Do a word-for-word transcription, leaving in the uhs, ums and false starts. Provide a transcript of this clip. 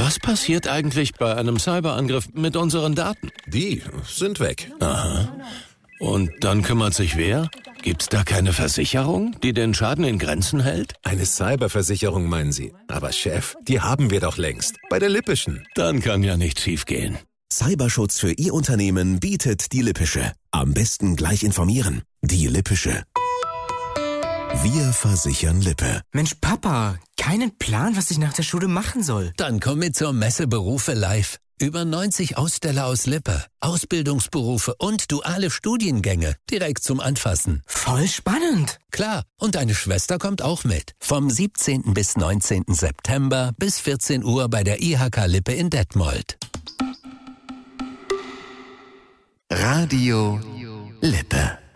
Was passiert eigentlich bei einem Cyberangriff mit unseren Daten? Die sind weg. Aha. Und dann kümmert sich wer? Gibt's da keine Versicherung, die den Schaden in Grenzen hält? Eine Cyberversicherung, meinen Sie? Aber Chef, die haben wir doch längst. Bei der Lippischen. Dann kann ja nichts schiefgehen. Cyberschutz für Ihr Unternehmen bietet die Lippische. Am besten gleich informieren. Die Lippische. Wir versichern Lippe. Mensch, Papa, keinen Plan, was ich nach der Schule machen soll. Dann komm mit zur Messe Berufe live. Über neunzig Aussteller aus Lippe, Ausbildungsberufe und duale Studiengänge direkt zum Anfassen. Voll spannend. Klar, und deine Schwester kommt auch mit. Vom siebzehnten bis neunzehnten September bis vierzehn Uhr bei der I H K Lippe in Detmold. Radio Lippe.